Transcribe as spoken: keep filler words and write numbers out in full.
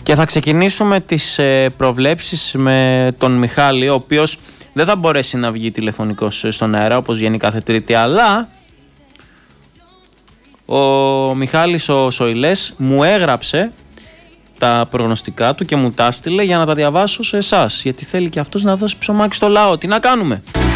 Και θα ξεκινήσουμε τις ε, προβλέψεις με τον Μιχάλη, ο οποίος δεν θα μπορέσει να βγει τηλεφωνικός στον αέρα όπως βγαίνει κάθε Τρίτη, αλλά ο Μιχάλης ο Σοηλές μου έγραψε τα προγνωστικά του και μου τα έστειλε για να τα διαβάσω σε εσάς, γιατί θέλει και αυτός να δώσει ψωμάκι στο λαό. Τι να κάνουμε?